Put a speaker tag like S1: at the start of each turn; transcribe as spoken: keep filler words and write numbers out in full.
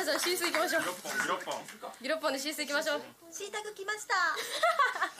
S1: さんシース行きましょう。
S2: ギロッポンギロッポン
S1: ギロッポンでシース行きましょう。
S3: シータグ来ました